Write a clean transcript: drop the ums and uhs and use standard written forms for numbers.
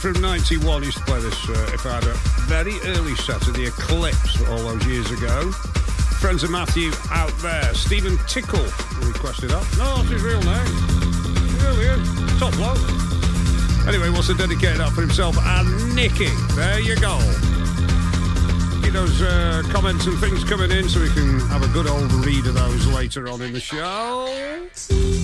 from 91 used to play this if I had a very early set of the Eclipse all those years ago. Friends of Matthew out there. Stephen Tickle requested that. No, that's his real name. Really is. Top bloke. Anyway, wants to dedicate that for himself and Nicky. There you go. Keep those comments and things coming in so we can have a good old read of those later on in the show.